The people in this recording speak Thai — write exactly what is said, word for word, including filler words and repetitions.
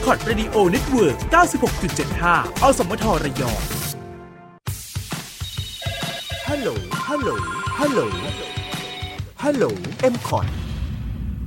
คอร์ด Radio Network เก้าสิบหกจุดเจ็ดห้า อสมทระยองฮัลโหลฮัลโหลฮัลโหลฮัลโหล เอ็ม คอร์ด